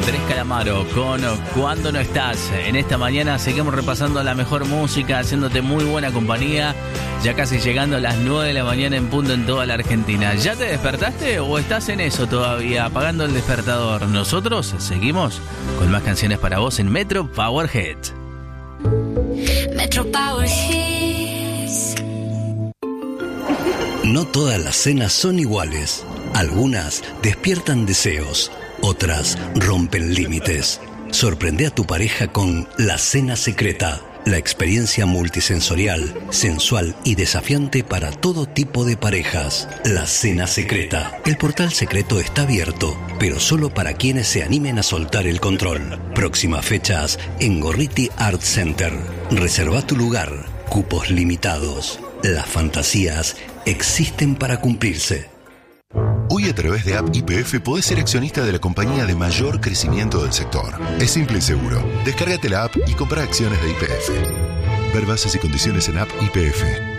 Andrés Calamaro con Cuando no estás. En esta mañana seguimos repasando la mejor música, haciéndote muy buena compañía. Ya casi llegando a las 9 de la mañana en punto en toda la Argentina. ¿Ya te despertaste o estás en eso todavía, apagando el despertador? Nosotros seguimos con más canciones para vos en Metro Power Hits. Metro Power Hits. No todas las cenas son iguales. Algunas despiertan deseos, otras rompen límites. Sorprende a tu pareja con La Cena Secreta. La experiencia multisensorial, sensual y desafiante para todo tipo de parejas. La Cena Secreta. El portal secreto está abierto, pero solo para quienes se animen a soltar el control. Próximas fechas en Gorriti Art Center. Reserva tu lugar. Cupos limitados. Las fantasías existen para cumplirse. Hoy a través de App YPF podés ser accionista de la compañía de mayor crecimiento del sector. Es simple y seguro. Descárgate la app y compra acciones de YPF. Ver bases y condiciones en App YPF.